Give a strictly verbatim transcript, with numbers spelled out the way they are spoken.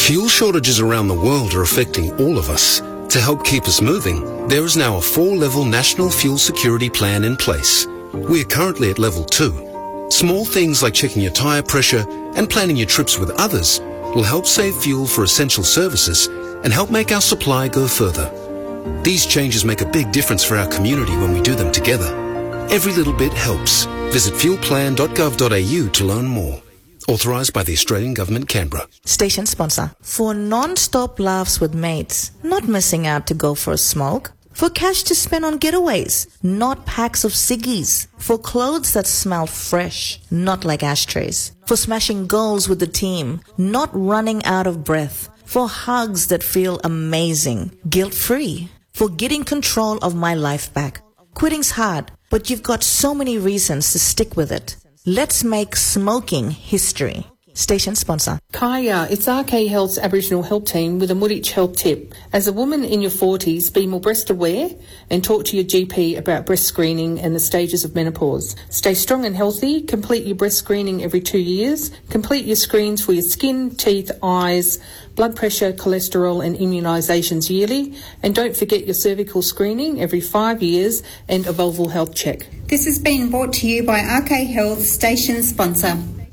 Fuel shortages around the world are affecting all of us. To help keep us moving, there is now a four-level national fuel security plan in place. We are currently at level two. Small things like checking your tyre pressure and planning your trips with others will help save fuel for essential services and help make our supply go further. These changes make a big difference for our community when we do them together. Every little bit helps. Visit fuel plan dot gov dot a u to learn more. Authorised by the Australian Government, Canberra. Station sponsor. For non-stop laughs with mates, not missing out to go for a smoke. For cash to spend on getaways, not packs of ciggies. For clothes that smell fresh, not like ashtrays. For smashing goals with the team, not running out of breath. For hugs that feel amazing, guilt-free. For getting control of my life back. Quitting's hard, but you've got so many reasons to stick with it. Let's make smoking history. Station sponsor. Kaya, it's R K Health's Aboriginal Help Team with a Mooditch health tip. As a woman in your forties, be more breast aware and talk to your G P about breast screening and the stages of menopause. Stay strong and healthy. Complete your breast screening every two years. Complete your screens for your skin, teeth, eyes, blood pressure, cholesterol and immunisations yearly. And don't forget your cervical screening every five years and a vulval health check. This has been brought to you by R K Health Station Sponsor.